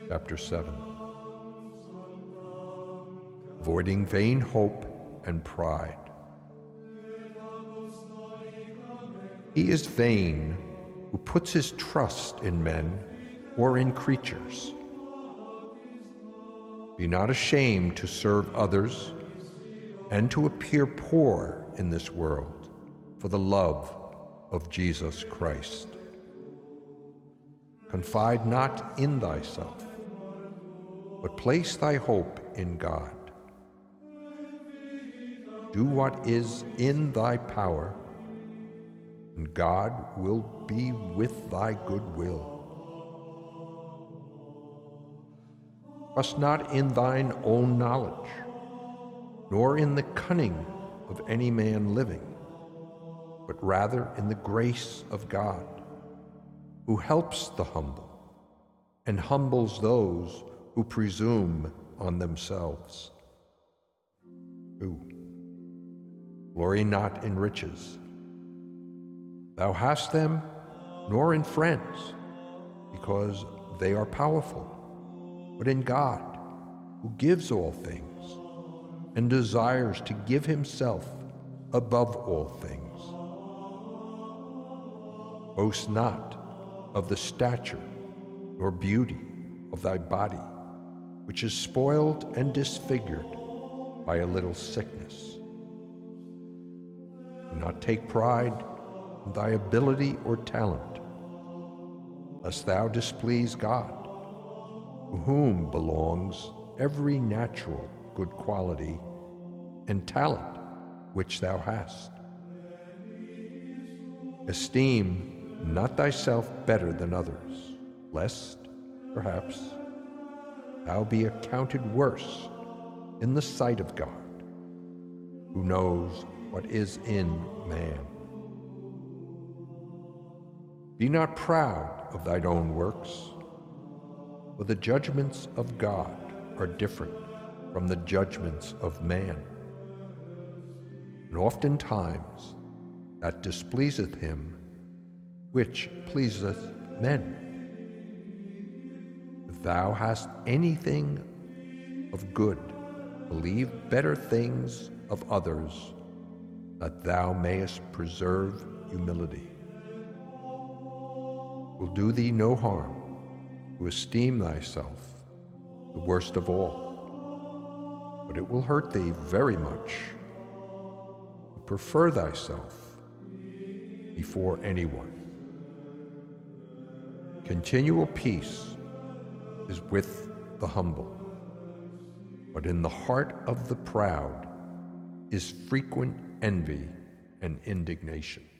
Chapter 7. Avoiding vain hope and pride. He is vain who puts his trust in men or in creatures. Be not ashamed to serve others and to appear poor in this world for the love of Jesus Christ. Confide not in thyself, but place thy hope in God. Do what is in thy power, and God will be with thy good will. Trust not in thine own knowledge, nor in the cunning of any man living, but rather in the grace of God, who helps the humble and humbles those who presume on themselves. 2. Glory not in riches. Thou hast them, nor in friends, because they are powerful, but in God, who gives all things, and desires to give himself above all things. Boast not of the stature nor beauty of thy body, which is spoiled and disfigured by a little sickness. Do not take pride in thy ability or talent, lest thou displease God, to whom belongs every natural good quality and talent which thou hast. Esteem not thyself better than others, lest, perhaps, thou be accounted worse in the sight of God, who knows what is in man. Be not proud of thine own works, for the judgments of God are different from the judgments of man. And oftentimes that displeaseth him which pleaseth men. If thou hast anything of good, believe better things of others, that thou mayest preserve humility. It will do thee no harm to esteem thyself the worst of all, but it will hurt thee very much to prefer thyself before anyone. Continual peace is with the humble, but in the heart of the proud is frequent envy and indignation.